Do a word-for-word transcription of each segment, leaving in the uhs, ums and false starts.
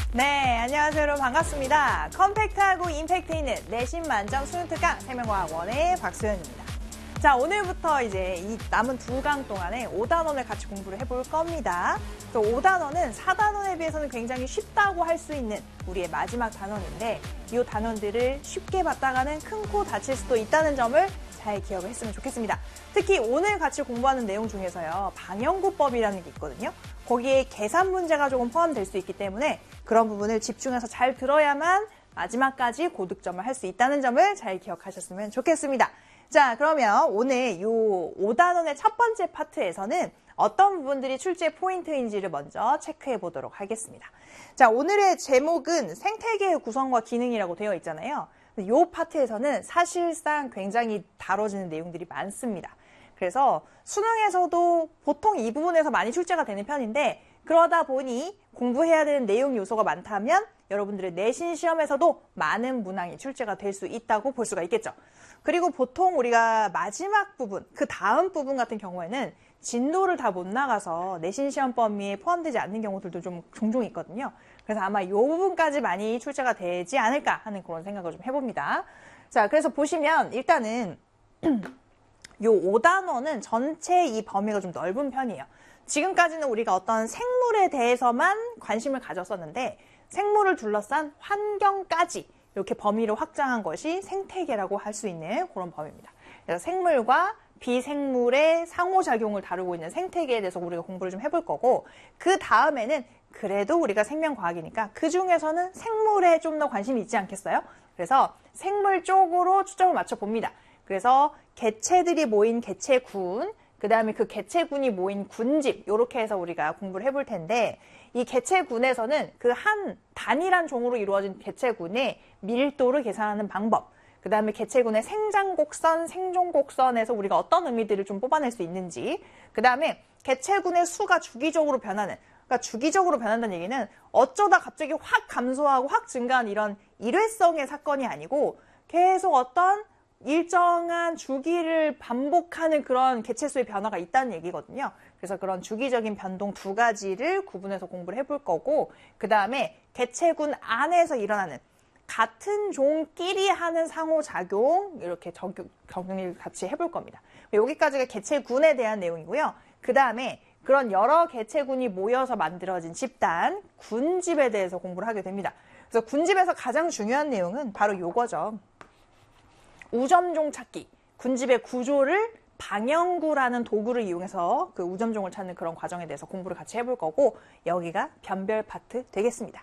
네, 안녕하세요 여러분 반갑습니다. 컴팩트하고 임팩트 있는 내신 만점 수능 특강 생명과학원의 박수현입니다. 자, 오늘부터 이제 이 남은 두 강 동안에 오 단원을 같이 공부를 해볼 겁니다. 또 오 단원은 사 단원에 비해서는 굉장히 쉽다고 할 수 있는 우리의 마지막 단원인데 이 단원들을 쉽게 받다가는 큰 코 다칠 수도 있다는 점을 잘 기억을 했으면 좋겠습니다. 특히 오늘 같이 공부하는 내용 중에서요, 방영구법이라는 게 있거든요. 거기에 계산 문제가 조금 포함될 수 있기 때문에 그런 부분을 집중해서 잘 들어야만 마지막까지 고득점을 할 수 있다는 점을 잘 기억하셨으면 좋겠습니다. 자, 그러면 오늘 이 오 단원의 첫 번째 파트에서는 어떤 부분들이 출제 포인트인지를 먼저 체크해 보도록 하겠습니다. 자, 오늘의 제목은 생태계의 구성과 기능이라고 되어 있잖아요. 이 파트에서는 사실상 굉장히 다뤄지는 내용들이 많습니다. 그래서 수능에서도 보통 이 부분에서 많이 출제가 되는 편인데, 그러다 보니 공부해야 되는 내용 요소가 많다면 여러분들의 내신 시험에서도 많은 문항이 출제가 될 수 있다고 볼 수가 있겠죠. 그리고 보통 우리가 마지막 부분, 그 다음 부분 같은 경우에는 진도를 다 못 나가서 내신 시험 범위에 포함되지 않는 경우들도 좀 종종 있거든요. 그래서 아마 이 부분까지 많이 출제가 되지 않을까 하는 그런 생각을 좀 해봅니다. 자, 그래서 보시면 일단은 이 오 단원은 전체 이 범위가 좀 넓은 편이에요. 지금까지는 우리가 어떤 생물에 대해서만 관심을 가졌었는데 생물을 둘러싼 환경까지 이렇게 범위를 확장한 것이 생태계라고 할 수 있는 그런 범위입니다. 그래서 생물과 비생물의 상호작용을 다루고 있는 생태계에 대해서 우리가 공부를 좀 해볼 거고, 그 다음에는 그래도 우리가 생명과학이니까 그 중에서는 생물에 좀 더 관심이 있지 않겠어요? 그래서 생물 쪽으로 초점을 맞춰봅니다. 그래서 개체들이 모인 개체군, 그 다음에 그 개체군이 모인 군집, 이렇게 해서 우리가 공부를 해볼 텐데, 이 개체군에서는 그 한 단일한 종으로 이루어진 개체군의 밀도를 계산하는 방법, 그 다음에 개체군의 생장곡선, 생존곡선에서 우리가 어떤 의미들을 좀 뽑아낼 수 있는지, 그 다음에 개체군의 수가 주기적으로 변하는, 그러니까 주기적으로 변한다는 얘기는 어쩌다 갑자기 확 감소하고 확 증가한 이런 일회성의 사건이 아니고 계속 어떤 일정한 주기를 반복하는 그런 개체수의 변화가 있다는 얘기거든요. 그래서 그런 주기적인 변동 두 가지를 구분해서 공부를 해볼 거고, 그 다음에 개체군 안에서 일어나는 같은 종끼리 하는 상호작용, 이렇게 적용, 적용을 같이 해볼 겁니다. 여기까지가 개체군에 대한 내용이고요. 그 다음에 그런 여러 개체군이 모여서 만들어진 집단, 군집에 대해서 공부를 하게 됩니다. 그래서 군집에서 가장 중요한 내용은 바로 요거죠. 우점종 찾기, 군집의 구조를 방영구라는 도구를 이용해서 그 우점종을 찾는 그런 과정에 대해서 공부를 같이 해볼 거고, 여기가 변별 파트 되겠습니다.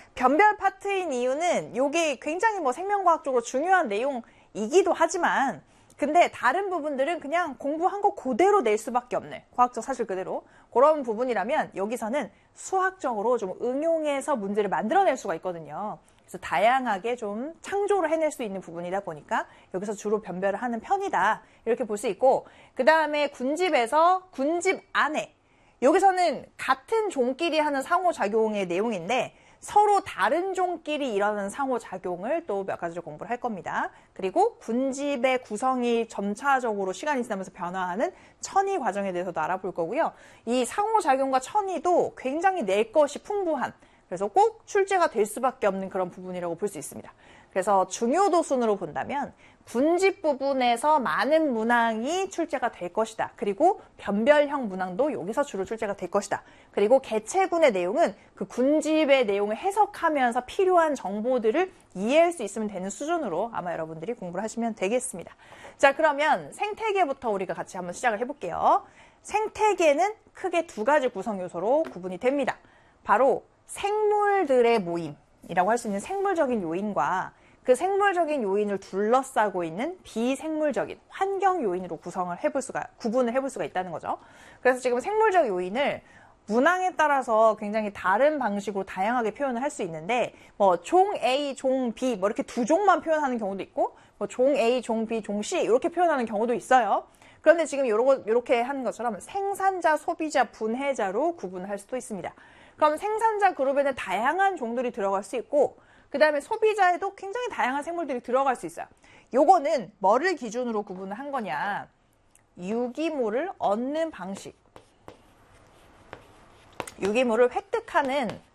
변별 파트인 이유는 이게 굉장히 뭐 생명과학적으로 중요한 내용이기도 하지만, 근데 다른 부분들은 그냥 공부한 거 그대로 낼 수밖에 없는, 과학적 사실 그대로 그런 부분이라면 여기서는 수학적으로 좀 응용해서 문제를 만들어낼 수가 있거든요. 그래서 다양하게 좀 창조를 해낼 수 있는 부분이다 보니까 여기서 주로 변별을 하는 편이다, 이렇게 볼 수 있고, 그 다음에 군집에서 군집 안에, 여기서는 같은 종끼리 하는 상호작용의 내용인데 서로 다른 종끼리 일어나는 상호작용을 또 몇 가지를 공부를 할 겁니다. 그리고 군집의 구성이 점차적으로 시간이 지나면서 변화하는 천위 과정에 대해서도 알아볼 거고요. 이 상호작용과 천위도 굉장히 낼 것이 풍부한, 그래서 꼭 출제가 될 수밖에 없는 그런 부분이라고 볼 수 있습니다. 그래서 중요도 순으로 본다면 군집 부분에서 많은 문항이 출제가 될 것이다. 그리고 변별형 문항도 여기서 주로 출제가 될 것이다. 그리고 개체군의 내용은 그 군집의 내용을 해석하면서 필요한 정보들을 이해할 수 있으면 되는 수준으로 아마 여러분들이 공부를 하시면 되겠습니다. 자, 그러면 생태계부터 우리가 같이 한번 시작을 해볼게요. 생태계는 크게 두 가지 구성 요소로 구분이 됩니다. 바로 생물들의 모임이라고 할 수 있는 생물적인 요인과 그 생물적인 요인을 둘러싸고 있는 비생물적인 환경 요인으로 구성을 해볼 수가, 구분을 해볼 수가 있다는 거죠. 그래서 지금 생물적 요인을 문항에 따라서 굉장히 다른 방식으로 다양하게 표현을 할 수 있는데, 뭐 종 A, 종 B 뭐 이렇게 두 종만 표현하는 경우도 있고, 뭐 종 A, 종 B, 종 C 이렇게 표현하는 경우도 있어요. 그런데 지금 요렇게, 요렇게 하는 것처럼 생산자, 소비자, 분해자로 구분을 할 수도 있습니다. 그럼 생산자 그룹에는 다양한 종들이 들어갈 수 있고, 그 다음에 소비자에도 굉장히 다양한 생물들이 들어갈 수 있어요. 요거는 뭐를 기준으로 구분을 한 거냐, 유기물을 얻는 방식, 유기물을 획득하는